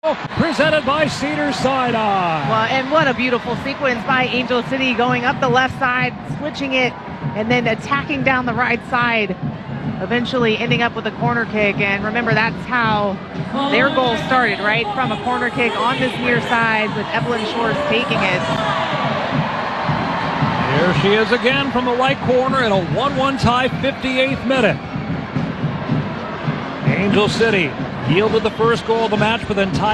Presented by Cedar Sinai. Well, and what a beautiful sequence by Angel City, going up the left side, switching it, and then attacking down the right side, eventually ending up with a corner kick. And remember, that's how their goal started, right? From a corner kick on this near side with Evelyn Shores taking it. Here she is again from the right corner in a 1-1 tie, 58th minute. Angel City yielded the first goal of the match, but then tied